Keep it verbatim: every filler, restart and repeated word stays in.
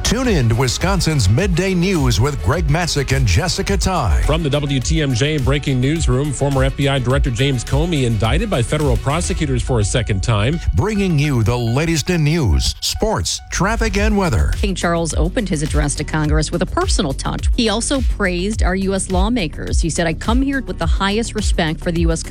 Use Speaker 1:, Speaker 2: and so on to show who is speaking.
Speaker 1: Tune in to Wisconsin's Midday News with Greg Matzik and Jessica Ty.
Speaker 2: From the W T M J Breaking Newsroom, former F B I Director James Comey indicted by federal prosecutors for a second time.
Speaker 1: Bringing you the latest in news, sports, traffic, and weather.
Speaker 3: King Charles opened his address to Congress with a personal touch. He also praised our U S lawmakers. He said, "I come here with the highest respect for the U S